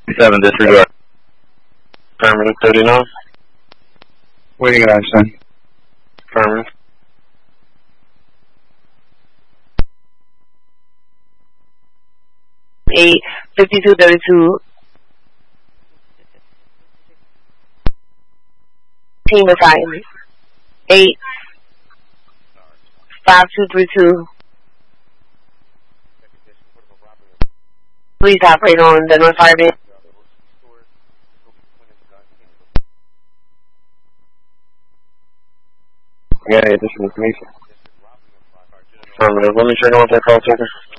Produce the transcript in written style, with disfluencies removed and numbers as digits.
7, disregard. Affirmative, 39. Waiting at action. Affirmative. Eight 5232. Team assignment. 8 5232. Please operate on the North Firebase. Yeah, additional information. Affirmative. Let me check on that call taker.